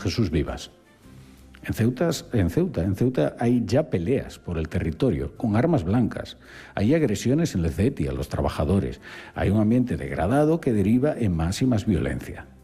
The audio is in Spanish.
Jesús Vivas. En Ceuta hay ya peleas por el territorio con armas blancas. Hay agresiones en el CETI a los trabajadores. Hay un ambiente degradado que deriva en más y más violencia.